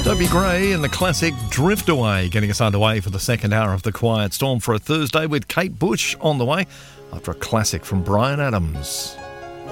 Dobie Gray and the classic Drift Away, getting us underway for the second hour of The Quiet Storm for a Thursday with Kate Bush on the way after a classic from Bryan Adams.